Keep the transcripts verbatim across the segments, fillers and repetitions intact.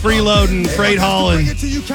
freeloading, freight hauling.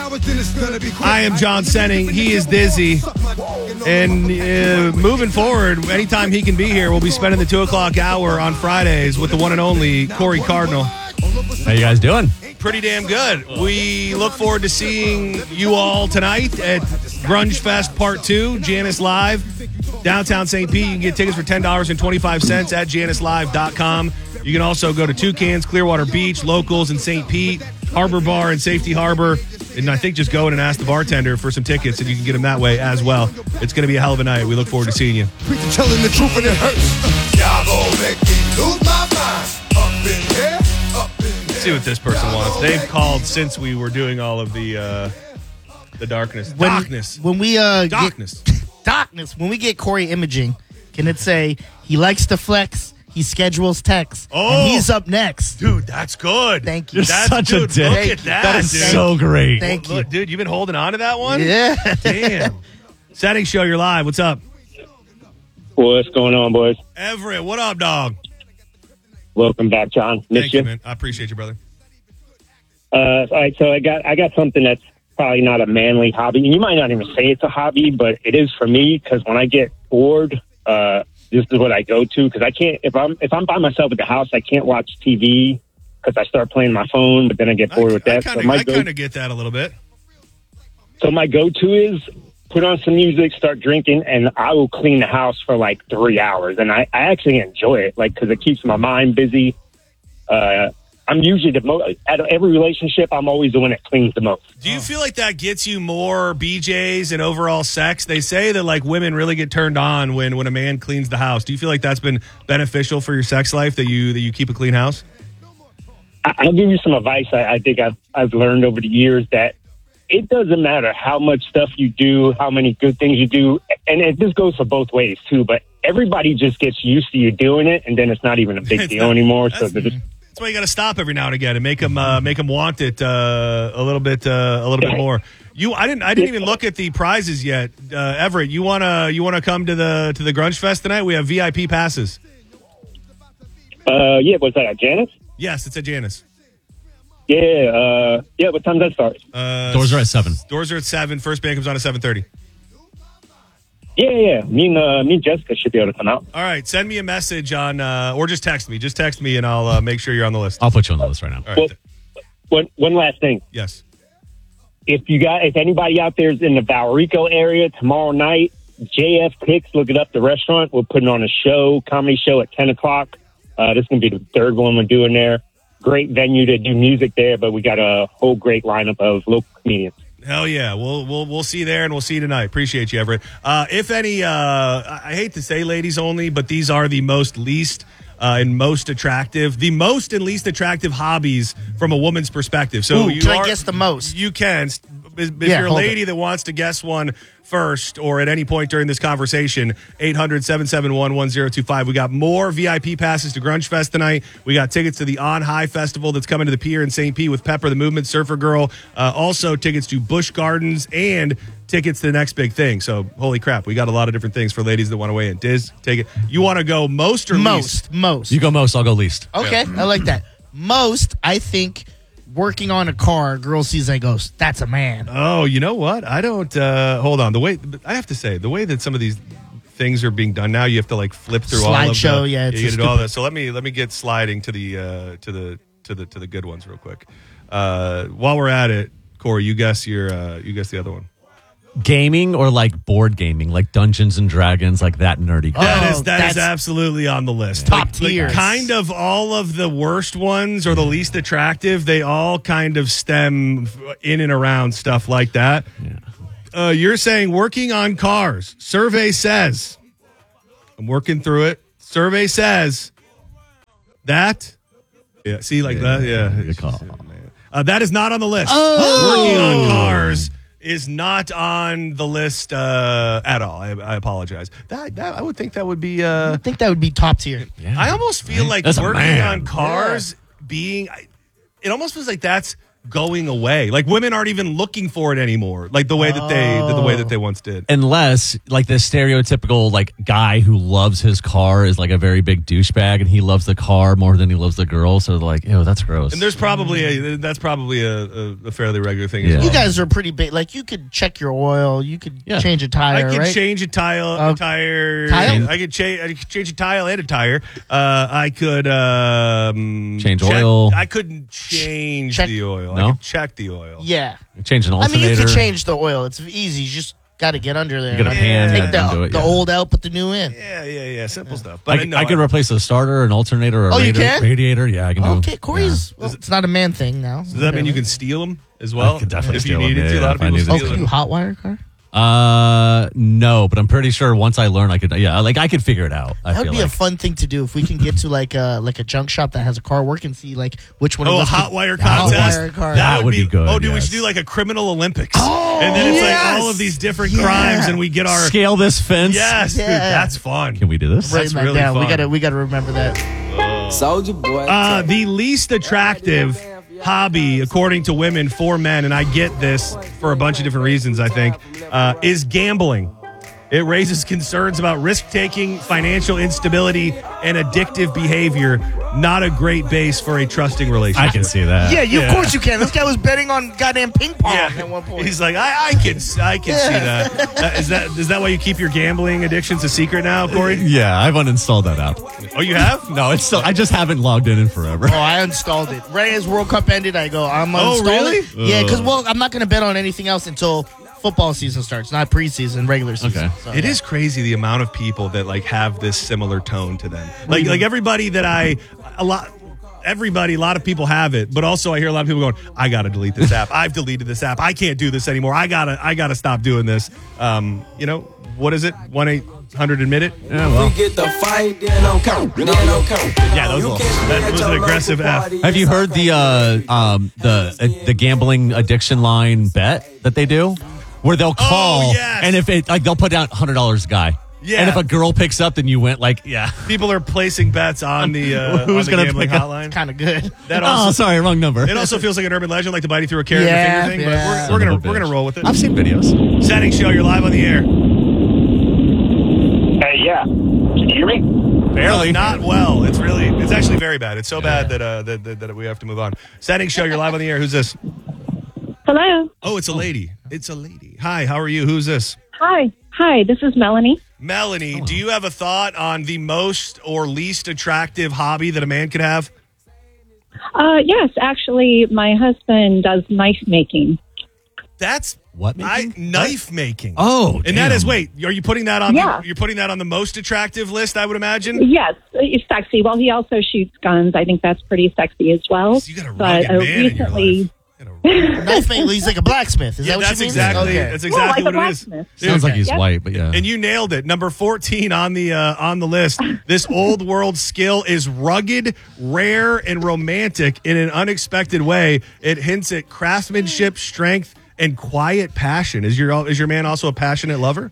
I am John Senning. He is Dizzy. And uh, moving forward, anytime he can be here, we'll be spending the two o'clock hour on Fridays with the one and only Corey Cardinal. How you guys doing? Pretty damn good. We look forward to seeing you all tonight at Grunge Fest Part two, Janice Live, downtown Saint Pete. You can get tickets for ten dollars and twenty-five cents at janice live dot com. You can also go to Toucans, Clearwater Beach, Locals in Saint Pete, Harbor Bar in Safety Harbor, and I think just go in and ask the bartender for some tickets, and you can get them that way as well. It's going to be a hell of a night. We look forward to seeing you. Telling the truth and it hurts. Y'all gon' make me lose my mind. Up in here, up in here. Let's see what this person wants. They've called since we were doing all of the uh, the darkness. When, darkness. When we uh, darkness. Get, darkness. When we get Corey imaging, can it say he likes to flex? He schedules texts. Oh, and he's up next. Dude, that's good. Thank you. You're That's, such dude, a dick. Look at that. That is dude. so great. Thank Look, you. dude, you've been holding on to that one? Yeah. Damn. Setting show, you're live. What's up? What's going on, boys? Everett, what up, dog? Welcome back, John. Miss Thank you. you, man. I appreciate you, brother. Uh, all right, so I got I got something that's probably not a manly hobby, and you might not even say it's a hobby, but it is for me because when I get bored, uh, this is what I go to because I can't if I'm if I'm by myself at the house, I can't watch T V because I start playing my phone, but then I get bored I, with that. I kind so my of go- get that a little bit. So my go-to is put on some music, start drinking, and I will clean the house for like three hours. And I, I actually enjoy it, like, because it keeps my mind busy. Uh, I'm usually the most, at every relationship, I'm always the one that cleans the most. Do you feel like that gets you more B Js and overall sex? They say that, like, women really get turned on when, when a man cleans the house. Do you feel like that's been beneficial for your sex life, that you that you keep a clean house? I, I'll give you some advice I, I think I've, I've learned over the years that it doesn't matter how much stuff you do, how many good things you do. And it, this goes for both ways, too. But everybody just gets used to you doing it, and then it's not even a big It's deal not- anymore. So that's- they're just, That's why you got to stop every now and again and make them uh, make them want it uh, a little bit uh, a little bit more. You, I didn't I didn't even look at the prizes yet. Uh, Everett, you wanna you wanna come to the to the Grunge Fest tonight? We have V I P passes. uh, yeah, what's that, at Janice? Yes, it's at Janice. Yeah, uh, yeah, what time does that start? Uh, Doors are at seven. Doors are at seven. First band comes on at seven thirty. Yeah, yeah, me and, uh, me and Jessica should be able to come out. All right, send me a message on uh, or just text me. Just text me and I'll uh, make sure you're on the list. I'll put you on the list right now. All right. Well, one, one last thing. Yes. If you got, if anybody out there is in the Valrico area tomorrow night, J F Picks, look it up, the restaurant. We're putting on a show, comedy show at ten o'clock. Uh, this is going to be the third one we're doing there. Great venue to do music there, but we got a whole great lineup of local comedians. Hell yeah, we'll we'll we'll see you there, and we'll see you tonight. Appreciate you, Everett. Uh, if any, uh, I I hate to say ladies only, but these are the most least uh, and most attractive, the most and least attractive hobbies from a woman's perspective. So Ooh, you can are, I guess the most? You can. If, if Yeah, you're a hold lady that wants to guess one first or at any point during this conversation, eight hundred, seven seven one, one zero two five. We got more V I P passes to Grunge Fest tonight. We got tickets to the On High Festival that's coming to the pier in Saint Pete with Pepper the Movement, Surfer Girl. Uh, also tickets to Busch Gardens and tickets to the next big thing. So, holy crap, we got a lot of different things for ladies that want to weigh in. Diz, take it. You want to go most or least? Most, most. You go most, I'll go least. Okay, I like that. Most, I think, working on a car, a girl sees that goes, that's a man. Oh, you know what? I don't. Uh, hold on. The way I have to say, the way that some of these things are being done now, you have to like flip through all of Slideshow, the, yeah, it's you a get all stupid- that. So let me let me get sliding to the uh, to the to the to the good ones real quick. Uh, while we're at it, Corey, you guess your uh, you guess the other one. Gaming or like board gaming, like Dungeons and Dragons, like that nerdy. Oh, That is that that's is absolutely on the list. top Like- tier. like kind of all of the worst ones or the least attractive, they all kind of stem in and around stuff like that. Yeah. Uh, you're saying working on cars. Survey says, I'm working through it. Survey says that. Yeah, see, like Yeah, that. Yeah. good call. Uh, that is not on the list. Oh. Working on cars is not on the list uh, at all. I, I apologize. That, that I would think that would be. Uh, I think that would be top tier. Yeah. I almost feel like That's a working man. on cars being. I- It almost feels like that's going away. Like women aren't even looking for it anymore. Like the way that they the, the way that they once did. Unless, like, the stereotypical, like, guy who loves his car is, like, a very big douchebag, and he loves the car more than he loves the girl. So, they're like, ew, that's gross. And there's probably a that's probably a, a, a fairly regular thing. As Yeah. well. You guys are pretty big. Like, you could check your oil. You could Yeah. change a I tire, could right? change a tile, Uh, a tire. tile? I could change. I could change a tile and a tire. Uh, I could um, Change check- oil. I couldn't change Check- the oil. No? I could check the oil. Yeah. Change an I mean, alternator. you can change the oil. It's easy. You just got to get under there. You got a and pan Take and the, do it, the yeah. old out, put the new in. Yeah, yeah, yeah. Simple stuff. I, But could- no, I could replace a starter, an alternator, or a Oh, you radi- can? radiator. Yeah, I can do Okay, Corey's. Well, it's not a man thing now. Does that mean you can steal them as well? I could definitely if steal you 'em, needed yeah, to. A lot yeah, of if I people needed Oh, steal can you them. hotwire a car? Uh, no, but I'm pretty sure once I learn, I could. Yeah, like I could figure it out. I That would feel be like. a fun thing to do if we can get to like a like a junk shop that has a car work and see like which one. Oh, of a us hot could- wire a contest. Hot wire car. That would be good, Oh, dude, we yes. should do like a criminal Olympics. and then it's like yes! all of these different Yeah. crimes, and we get our Scale this fence. yes, dude, Yeah. that's fun. Can we do this? Right. Writing that really down. We fun. gotta we gotta remember that. Soldier boy. Uh, the least attractive hobby, according to women, for men, and I get this for a bunch of different reasons, I think, uh, is gambling. It raises concerns about risk-taking, financial instability, and addictive behavior. Not a great base for a trusting relationship. I can see that. Yeah, you, Yeah. of course you can. This guy was betting on goddamn ping pong Yeah, at one point. he's like, I, I can, I can see that. Uh, Is that is that why you keep your gambling addictions a secret now, Corey? Yeah, I've uninstalled that app. Oh, you have? No, it's still. I just haven't logged in in forever. Oh, I installed it. Right as World Cup ended, I go, I'm Oh, uninstalling really? it. Yeah, because, well, I'm not going to bet on anything else until football season starts, not preseason, regular season. Okay. So, It yeah. is crazy the amount of people that like have this similar tone to them. Like like everybody that I a lot everybody a lot of people have it, but also I hear a lot of people going, I got to delete this app. I've deleted this app. I can't do this anymore. I got to I got to stop doing this. Um, you know, what is it? one eight hundred admit it. Yeah, well. Get the fight, then don't count. Then don't count. Yeah, those You will- catch me that at was your an aggressive local F. party. Have you heard the uh, um, the uh, the gambling addiction line bet that they do, where they'll call yes. and if it like they'll put down hundred dollars guy. Yeah. And if a girl picks up, then you went like yeah. People are placing bets on the uh, Who's on the gonna gambling pick up? hotline. kind of good. That Oh, also sorry, wrong number. it also feels like an urban legend, like the bite you through a carrot Yeah, and the finger thing. yeah. But we're, we're Son gonna of a we're gonna bitch. roll with it. I've seen videos. Setting show, you're live on the air. Hey, yeah. Can you hear me? Barely. Not well. It's really, it's actually very bad. It's so bad that, uh, that, that that we have to move on. Setting show, you're live on the air. Who's this? Hello. Oh, it's a lady. It's a lady. Hi, how are you? Who's this? Hi. Hi, this is Melanie. Melanie, do you have a thought on the most or least attractive hobby that a man could have? Uh, yes, actually, my husband does knife making. That's What I, making? knife making. Oh, and that damn. is wait. Are you putting that on? Yeah. The, you're putting that on the most attractive list, I would imagine. Yes, it's sexy. Well, he also shoots guns. I think that's pretty sexy as well. So you got a but rugged uh, man in your recently, life. You got a- Knife maker, he's like a blacksmith. Is yeah, that what that's you mean? exactly. Okay. That's well, exactly like a what it is. blacksmith. Sounds like he's Yep. white, but yeah. And you nailed it. Number fourteen on the uh, on the list. This old world skill is rugged, rare, and romantic in an unexpected way. It hints at craftsmanship, strength, and quiet passion. Is your is your man also a passionate lover?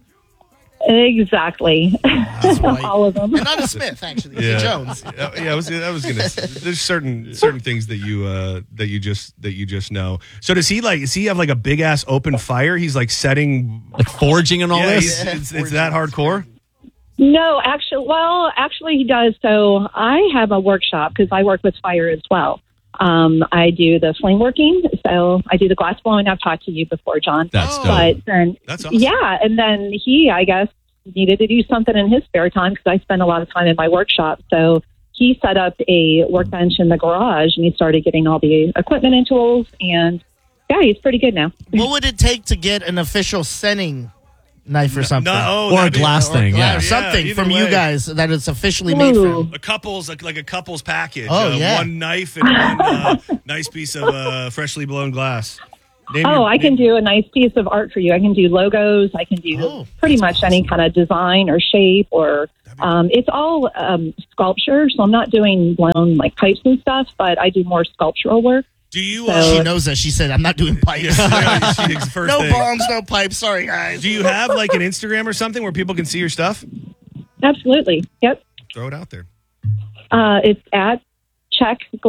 Exactly. white. All of them. And not a Smith, actually. He's a Jones. yeah, yeah, I was I was gonna. There's certain certain things that you uh, that you just that you just know. So does he like? Does he have like a big ass open fire? He's like setting. Like forging and all Yeah, this. he's- it's, it's that hardcore. No, actually, well, actually, he does. So I have a workshop because I work with fire as well. Um, I do the flame working, so I do the glass blowing. I've talked to you before, John. That's Oh. dope. But then, That's awesome. yeah, and then he, I guess, needed to do something in his spare time because I spend a lot of time in my workshop. So he set up a workbench in the garage, and he started getting all the equipment and tools. And yeah, he's pretty good now. What would it take to get an official sending knife or something? No, oh, Or a that'd be- glass Or thing, glass- yeah. or something Yeah, either from you way. guys that it's officially made for Ooh. him. A couple's like, like a couple's package. Oh, uh, yeah. One knife and one uh, nice piece of uh, freshly blown glass. Name Oh, your- I can name- do a nice piece of art for you. I can do logos. I can do Oh, pretty much any kind of design or shape or um, it's all um, sculpture. So I'm not doing blown like pipes and stuff, but I do more sculptural work. Do you? So- Uh, She knows that. She said, I'm not doing pipes. yeah, she's first no thing. bombs, no pipes. Sorry, guys. Do you have like an Instagram or something where people can see your stuff? Absolutely. Yep. Throw it out there. Uh, it's at Check Glass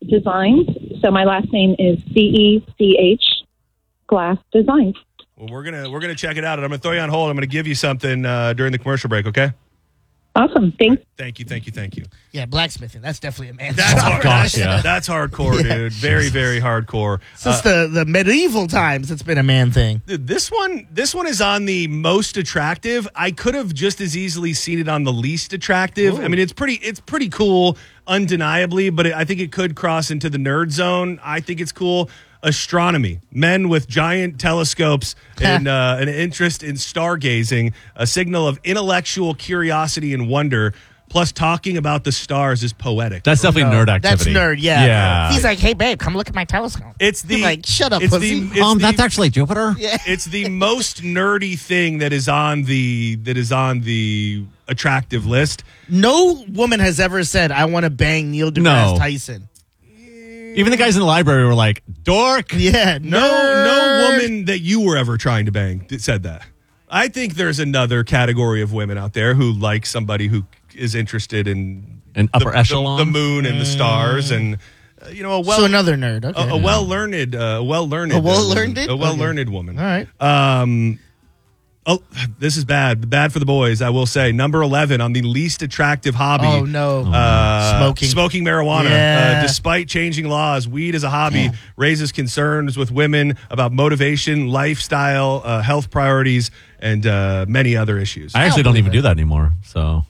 Designs. So my last name is C E C H, Glass Designs. Well, we're gonna we're gonna check it out, and I'm gonna throw you on hold. I'm gonna give you something uh, during the commercial break. Okay? Awesome. Thanks. Thank you, thank you, thank you. Yeah, blacksmithing. That's definitely a man. That's Oh, hard. gosh, yeah. That's hardcore, Yeah. dude. Very, very hardcore. Since the, the medieval times, it's been a man thing. Dude, this one, this one is on the most attractive. I could have just as easily seen it on the least attractive. I mean, it's pretty, it's pretty cool, undeniably. But it, I think it could cross into the nerd zone. I think it's cool. Astronomy, men with giant telescopes and uh, an interest in stargazing, a signal of intellectual curiosity and wonder. Plus, talking about the stars is poetic. That's definitely nerd That's activity. nerd, yeah. Yeah. He's like, hey, babe, come look at my telescope. It's the You're like, shut up, it's pussy. The, it's um, the, that's actually Jupiter. Yeah. It's the most nerdy thing that is on the that is on the attractive list. No woman has ever said, I want to bang Neil deGrasse No. Tyson. Even the guys in the library were like, dork. Yeah, No, nerd. no woman that you were ever trying to bang that said that. I think there's another category of women out there who like somebody who is interested in An upper the, echelon? the, the moon and the stars, and uh, you know, a well, so another nerd. Okay. a, a well learned, uh, well learned, A well-learned? a well learned woman. All right. Um, oh, this is bad. Bad for the boys, I will say. Number eleven on the least attractive hobby. Oh, no. Uh, Smoking. Smoking marijuana. Yeah. Uh, despite changing laws, weed as a hobby raises concerns with women about motivation, lifestyle, uh, health priorities, and uh, many other issues. I I, actually don't don't even believe do that anymore. So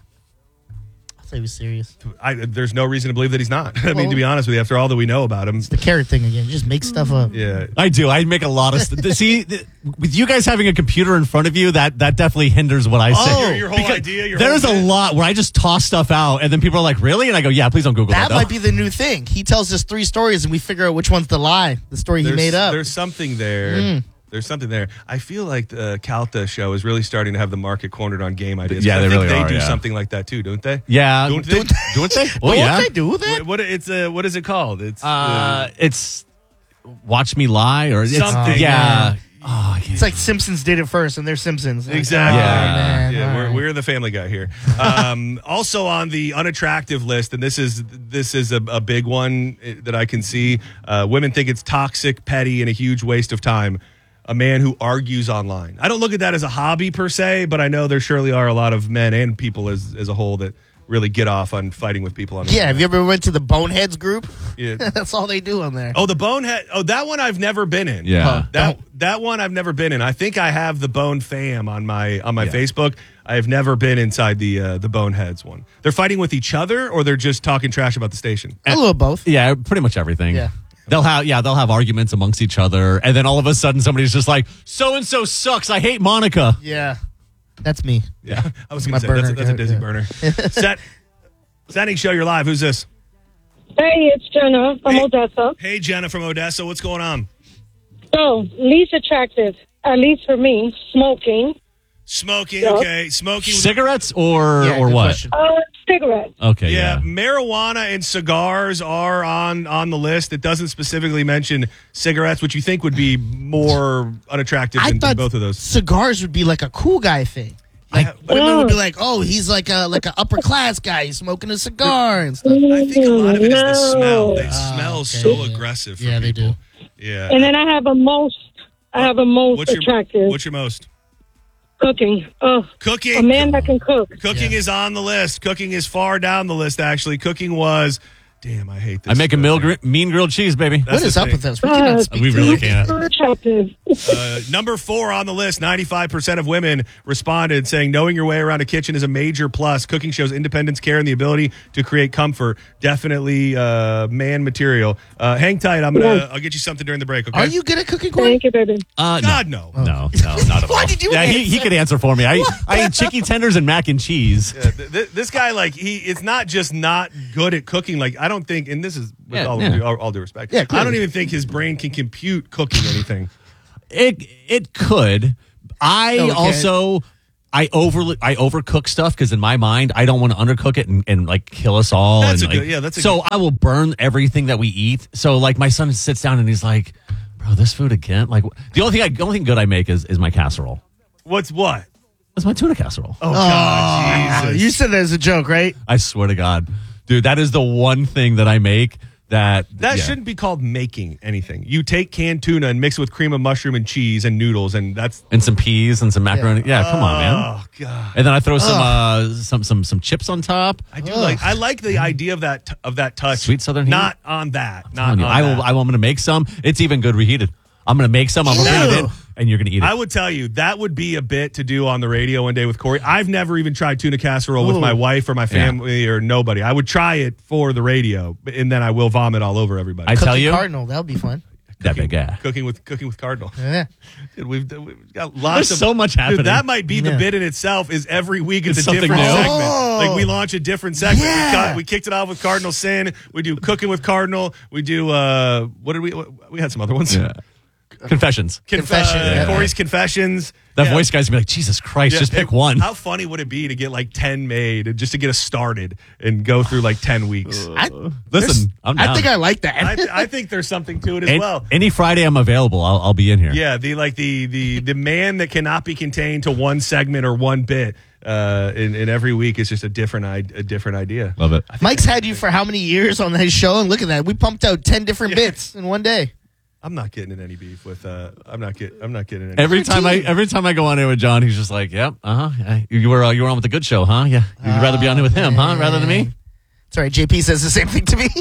I thought he was serious. there's no reason to believe that he's not. I mean, Well- to be honest with you, after all that we know about him. The carrot thing again. Just make stuff up. Yeah. I do. I make a lot of st- see th- with you guys having a computer in front of you. That that definitely hinders what I say. Oh, your- your whole Because idea, your there's whole a bit. lot where I just toss stuff out, and then people are like, "Really?" And I go, "Yeah, please don't Google that." That though." might be the new thing. He tells us three stories and we figure out which one's the lie. The story he There's, made up. there's something there. Mm. There's something there. I feel like the Calta show is really starting to have the market cornered on game ideas. Yeah, I they think really they are, do yeah. something like that too, don't they? Yeah, Don't they? don't they? Oh Don't yeah. they do that? What, what it's uh, what is it called? It's Uh, it's Watch Me Lie or it's, Something. Yeah. Oh, yeah. It's like Simpsons did it first, and they're Simpsons. Like, exactly. oh, Yeah. man, Yeah, all we're, right. we're the Family Guy here. Um, also on the unattractive list, and this is this is a, a big one that I can see. Uh, women think it's toxic, petty, and a huge waste of time. A man who argues online. I don't look at that as a hobby per se, but I know there surely are a lot of men and people as as a whole that really get off on fighting with people on. Yeah, have you ever went to the Boneheads group? Yeah. That's all they do on there. Oh, the Bonehead. Oh, that one I've never been in. Yeah. Uh, that that one I've never been in. I think I have the Bone Fam on my on my Yeah. Facebook. I have never been inside the uh, the Boneheads one. They're fighting with each other, or they're just talking trash about the station. A little of both. Yeah, pretty much everything. Yeah. They'll have yeah, they'll have arguments amongst each other, and then all of a sudden somebody's just like, "So and so sucks. I hate Monica." Yeah. That's me. Yeah, I was My going to say that's, a- burner that's a guy, dizzy yeah. burner. Set, setting show. You're live. Who's this? Hey, it's Jenna from Hey. Odessa. Hey, Jenna from Odessa. What's going on? So, least attractive, at least for me, smoking. Smoking. Yeah. Okay, smoking. Cigarettes or Yeah, or good what? question. Uh, cigarettes. Okay, Yeah, yeah. marijuana and cigars are on on the list. It doesn't specifically mention cigarettes, which you think would be more unattractive I than, than thought both of those. cigars would be like a cool guy thing. Like Yeah, but women would be Oh. like, "Oh, he's like a like an upper class guy. He's smoking a cigar and stuff." I think a lot of it is the No. smell. They Ah, smell okay, so yeah. aggressive. For Yeah, they people. do. Yeah. And then I have a most, I have a most what's your attractive What's your most? cooking. Oh, Cooking. a man that can cook. Cooking Yeah. is on the list. Cooking is far down the list. Actually, cooking was. Damn, I hate this. I make a meal gr- mean grilled cheese, baby. That's What is the up thing. with this? We cannot Uh, speak. We really to can't. Super attractive. Uh, number four on the list, ninety-five percent of women responded saying knowing your way around a kitchen is a major plus. Cooking shows independence, care, and the ability to create comfort. Definitely uh, man material. Uh, hang tight. I'm gonna. Yeah. I'll get you something during the break. Okay. Are you good at cooking, Corey? Thank you, baby. Uh, God no. no, no, no, not at all. Why did you Yeah, he, he answer? could answer for me. I I eat chicken tenders and mac and cheese. Yeah, th- th- this guy, like, he, it's not just not good at cooking. Like, I don't think, and this is with Yeah, all, yeah. Due, all, all due respect, Yeah, I clearly. don't even think his brain can compute cooking anything. It it could. I No, it can't. also I over I overcook stuff because in my mind I don't want to undercook it and, and like kill us all. That's and, a good- like- yeah, that's a so good- I will burn everything that we eat. So like my son sits down and he's like, "Bro, this food again." Like the only thing I, the only thing good I make is is my casserole. What's what? That's my tuna casserole. Oh, Oh, God, Jesus. you said that as a joke, right? I swear to God, dude, that is the one thing that I make that That yeah. shouldn't be called making anything. You take canned tuna and mix it with cream of mushroom and cheese and noodles, and that's and some peas and some macaroni. Yeah, come on, man. oh god. And then I throw some uh, some some some chips on top. I do like I like the idea of that t- of that touch. Sweet Southern heat? Not on that. Not Telling you, on I that. will. I want to make some. It's even good reheated. I'm gonna make some. I'm gonna bring it in, Ew. and you're gonna eat it. I would tell you that would be a bit to do on the radio one day with Corey. I've never even tried tuna casserole with my wife or my family or nobody. I would try it for the radio, and then I will vomit all over everybody. I tell Cookie you, Cardinal, that'll be fun. that big guy. cooking with cooking with Cardinal. Yeah. Dude, we've, we've got lots There's of so much happening. Dude, that might be the Yeah. bit in itself. Is every week it's, It's a something different new. segment. Oh. Like we launch a different segment. Yeah. We, cut, we kicked it off with Cardinal Sin. We do cooking with Cardinal. We do uh, what did we? What, we had some other ones. Yeah. Confessions. Conf- Confession, uh, yeah. Corey's confessions. That Yeah. voice guy's gonna be like, Jesus Christ, Yeah, just pick it- one. How funny would it be to get like ten made and just to get us started and go through like ten weeks? I, Listen, I'm down. I think I like that. I, I think there's something to it as An- well. Any Friday I'm available. I'll, I'll be in here. Yeah, the like the the the man that cannot be contained to one segment or one bit. Uh, in, in every week is just a different I- a different idea. Love it. Mike's had you for how many years on his show? And look at that. We pumped out ten different bits in one day. I'm not getting in any beef with. Uh, I'm not get. I'm not getting in. Every Your time I team. every time I go on here with John, he's just like, "Yep, uh huh. You were uh, you were on with the Good Show, huh? Yeah, you'd rather be on here with him, huh, rather than me." That's right. J P says the same thing to me.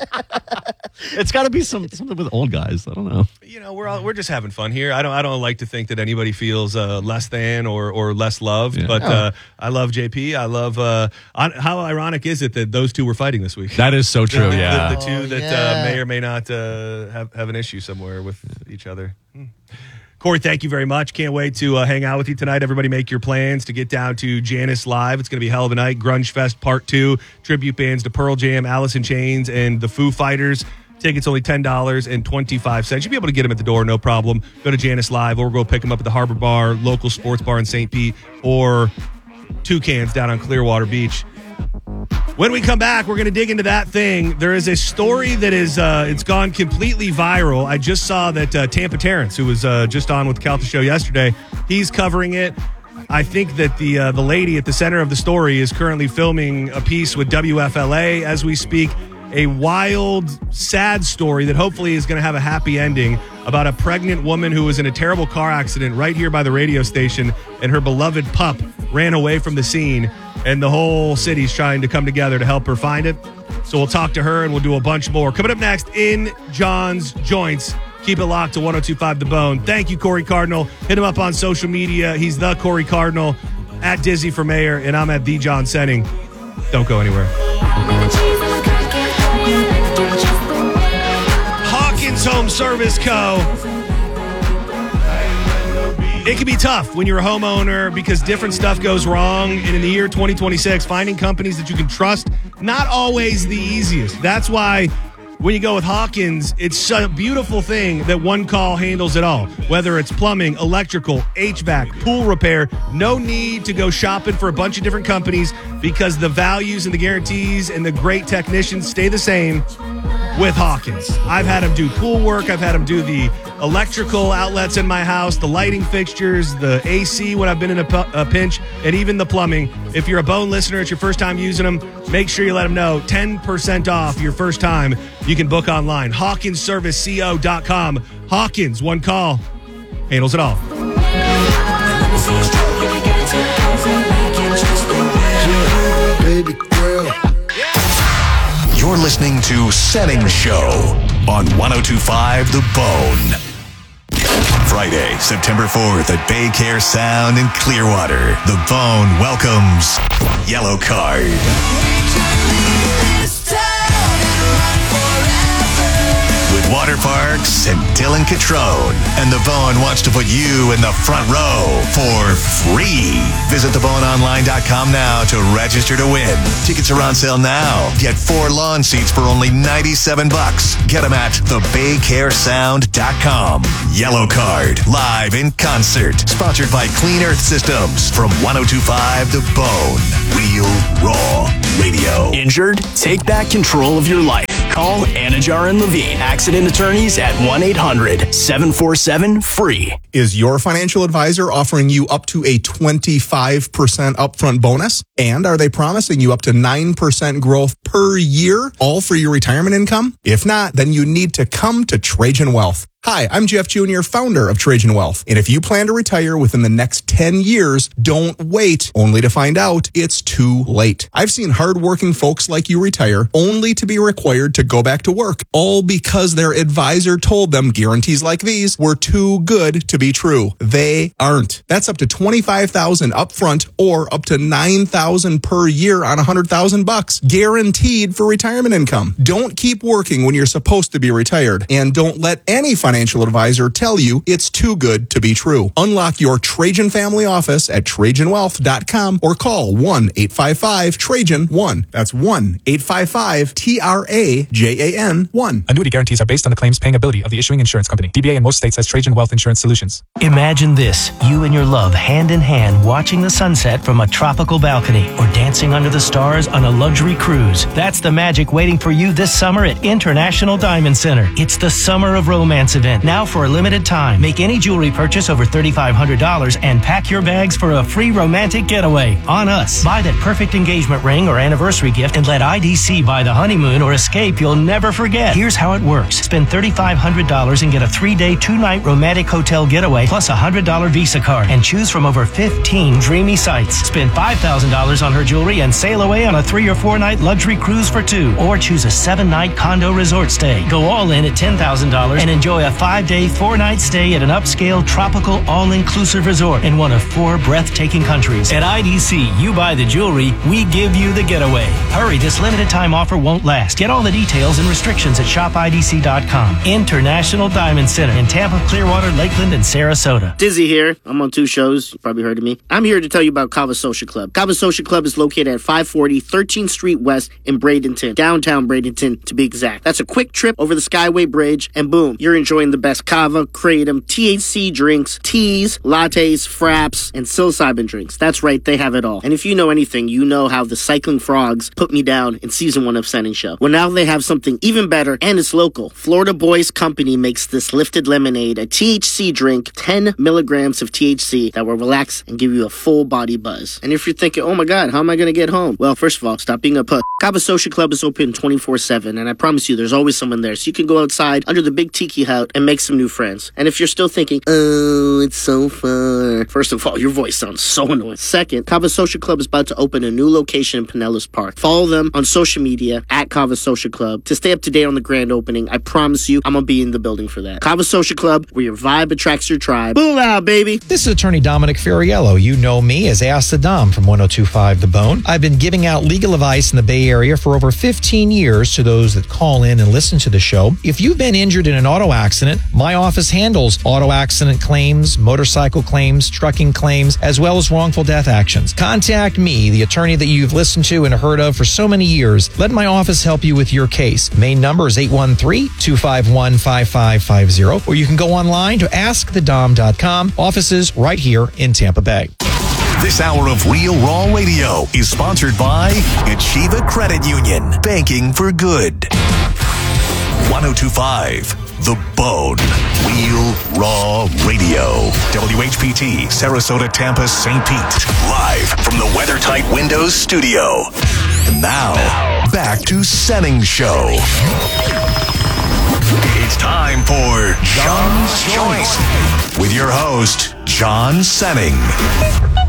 It's got to be some something with old guys. I don't know. You know, we're all, we're just having fun here. I don't I don't like to think that anybody feels uh, less than or or less loved. Yeah. But Oh. uh, I love J P. I love. Uh, on, how ironic is it that those two were fighting this week? That is so true. the, Yeah. the, the two Oh, that yeah. uh, may or may not uh, have have an issue somewhere with each other. Hmm. Corey, thank you very much. Can't wait to uh, hang out with you tonight. Everybody make your plans to get down to Janice Live. It's going to be a hell of a night. Grunge Fest Part two. Tribute bands to Pearl Jam, Alice in Chains, and the Foo Fighters. Tickets only ten dollars and twenty-five cents. You'll be able to get them at the door, no problem. Go to Janice Live or go pick them up at the Harbor Bar, local sports bar in Saint Pete, or Toucans down on Clearwater Beach. When we come back, we're going to dig into that thing. There is a story that is, uh, it's gone completely viral. I just saw that uh, Tampa Terrence, who was uh, just on with the Calta Show yesterday, he's covering it. I think that the uh, the lady at the center of the story is currently filming a piece with W F L A as we speak. A wild, sad story that hopefully is going to have a happy ending about a pregnant woman who was in a terrible car accident right here by the radio station, and her beloved pup ran away from the scene, and the whole city's trying to come together to help her find it. So we'll talk to her, and we'll do a bunch more. Coming up next in John's Joints. Keep it locked to one oh two point five The Bone. Thank you, Corey Cardinal. Hit him up on social media. He's the Corey Cardinal at Dizzy for Mayor, and I'm at the John Senning. Don't go anywhere. Hawkins Home Service Co. It can be tough when you're a homeowner because different stuff goes wrong. And in the year twenty twenty-six, finding companies that you can trust, not always the easiest. That's why when you go with Hawkins, it's a beautiful thing that one call handles it all. Whether it's plumbing, electrical, H V A C, pool repair, no need to go shopping for a bunch of different companies because the values and the guarantees and the great technicians stay the same with Hawkins. I've had him do pool work. I've had him do the electrical outlets in my house, the lighting fixtures, the A C when I've been in a, pu- a pinch, and even the plumbing. If you're a Bone listener, it's your first time using them, make sure you let them know. ten percent off your first time. You can book online. Hawkins Service Co dot com. Hawkins, one call, handles it all. Baby girl. You're listening to Senning Show on one oh two point five The Bone. Friday, September fourth at Bay Care Sound in Clearwater. The Bone welcomes Yellow Card. With Water Parks and Dylan Catrone. And The Bone wants to put you in the front row for free. Visit the bone online dot com now to register to win. Tickets are on sale now. Get four lawn seats for only ninety-seven bucks. Get them at the bay care sound dot com. Yellow Card, live in concert. Sponsored by Clean Earth Systems from one oh two point five The Bone. Real Raw Radio. Injured? Take back control of your life. Call Anajar and Levine, accident attorneys at one eight hundred seven four seven free. Is your financial advisor offering you up to a twenty-five percent upfront bonus? And are they promising you up to nine percent growth per year, all for your retirement income? If not, then you need to come to Trajan Wealth. Hi, I'm Jeff Junior, founder of Trajan Wealth. And if you plan to retire within the next ten years, don't wait only to find out it's too late. I've seen hardworking folks like you retire only to be required to go back to work, all because their advisor told them guarantees like these were too good to be true. They aren't. That's up to twenty-five thousand dollars upfront or up to nine thousand dollars per year on one hundred thousand bucks, guaranteed for retirement income. Don't keep working when you're supposed to be retired, and don't let any financial advisor tell you it's too good to be true. Unlock your Trajan family office at Trajan Wealth dot com or call one eight five five Trajan one. That's one eight five five T R A J A N one. Annuity guarantees are based on the claims paying ability of the issuing insurance company. D B A in most states has Trajan Wealth Insurance Solutions. Imagine this, you and your love hand in hand watching the sunset from a tropical balcony or dancing under the stars on a luxury cruise. That's the magic waiting for you this summer at International Diamond Center. It's the Summer of Romance event, now for a limited time. Make any jewelry purchase over three thousand five hundred dollars and pack your bags for a free romantic getaway on us. Buy that perfect engagement ring or anniversary gift and let I D C buy the honeymoon or escape you'll never forget. Here's how it works. Spend three thousand five hundred dollars and get a three-day, two-night romantic hotel getaway plus a one hundred dollars Visa card and choose from over fifteen dreamy sites. Spend five thousand dollars on her jewelry and sail away on a three or four-night luxury cruise for two, or choose a seven-night condo resort stay. Go all in at ten thousand dollars and enjoy a five-day, four-night stay at an upscale, tropical, all-inclusive resort in one of four breathtaking countries. At I D C, you buy the jewelry, we give you the getaway. Hurry, this limited-time offer won't last. Get all the details and restrictions at shop I D C dot com. International Diamond Center in Tampa, Clearwater, Lakeland, and Sarasota. Dizzy here. I'm on two shows. You probably heard of me. I'm here to tell you about Kava Social Club. Kava Social Club is located at five forty thirteenth Street West in Bradenton, downtown Bradenton to be exact. That's a quick trip over the Skyway Bridge, and boom, you're enjoying the best kava, kratom, T H C drinks, teas, lattes, fraps, and psilocybin drinks. That's right, they have it all. And if you know anything, you know how the Cycling Frogs put me down in season one of Setting Show. Well, now they have something even better, and it's local. Florida Boys Company makes this Lifted Lemonade, a T H C drink, ten milligrams of T H C that will relax and give you a full body buzz. And if you're thinking, oh my God, how am I going to get home? Well, first of all, stop being a puss. Kava Social Club is open twenty-four seven, and I promise you there's always someone there, so you can go outside under the big tiki hut and make some new friends. And if you're still thinking, oh, it's so far. First of all, your voice sounds so annoying. Second, Kava Social Club is about to open a new location in Pinellas Park. Follow them on social media at Kava Social Club to stay up to date on the grand opening. I promise you, I'm going to be in the building for that. Kava Social Club, where your vibe attracts your tribe. Boolah, baby. This is attorney Dominic Ferriello. You know me as Ask the Dom from one oh two point five The Bone. I've been giving out legal advice in the Bay Area for over fifteen years to those that call in and listen to the show. If you've been injured in an auto accident, my office handles auto accident claims, motorcycle claims, trucking claims, as well as wrongful death actions. Contact me, the attorney that you've listened to and heard of for so many years. Let my office help you with your case. Main number is eight one three, two five one, five five five zero, or you can go online to ask the dom dot com. Offices right here in Tampa Bay. This hour of Real Raw Radio is sponsored by Achieva Credit Union. Banking for good. one oh two point five The Bone. Real Raw Radio. W H P T, Sarasota, Tampa, Saint Pete. Live from the WeatherTight Windows studio. And now, back to Setting Show. It's time for John's Choice with your host, John Senning.